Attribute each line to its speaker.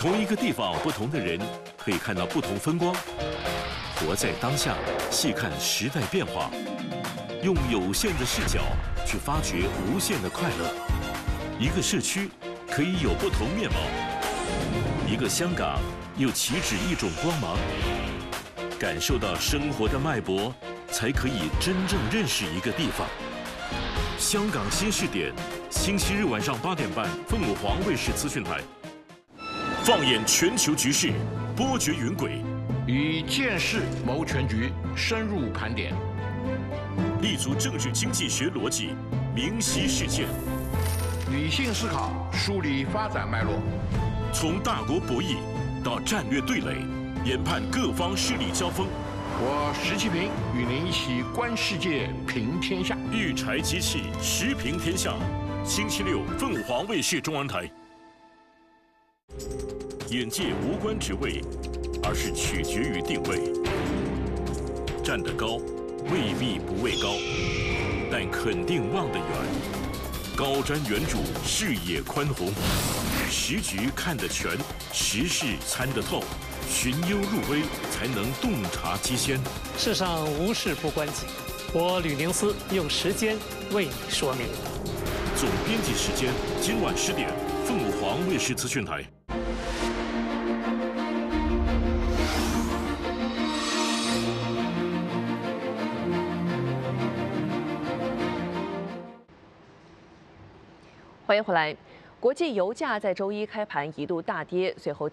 Speaker 1: 同一个地方，不同的人可以看到不同风光。活在当下，细看时代变化，用有限的视角去发掘无限的快乐。一个社区可以有不同面貌，一个香港又岂止一种光芒？感受到生活的脉搏，才可以真正认识一个地方。香港新视点，星期日晚上8点半，凤凰卫视资讯台。放眼全球局势，波谲云诡，
Speaker 2: 以见识谋全局，深入盘点，
Speaker 1: 立足政治经济学逻辑，明晰事件，
Speaker 2: 理性思考，梳理发展脉络，
Speaker 1: 从大国博弈到战略对垒，研判各方势力交锋。
Speaker 2: 我石其平与您一起观世界，评天下。
Speaker 1: 育柴机器，时评天下。星期六，凤凰卫视中文台。眼界无关职位，而是取决于定位。站得高，未必不畏高，但肯定望得远。高瞻远瞩，视野宽宏，时局看得全，时事参得透，寻幽入微，才能洞察机先。
Speaker 3: 世上无事不关己，我吕宁思用时间为你说明。
Speaker 1: 总编辑时间，今晚10点，凤凰卫视资讯台。
Speaker 4: 欢迎回来。国际油价在周一开盘一度大跌，随后